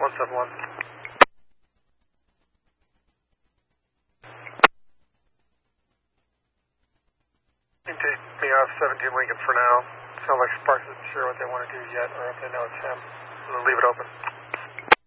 171. Intake me off 17 Lincoln for now. Sounds like Sparks isn't sure what they want to do yet or if they know it's him. I'm going to leave it open.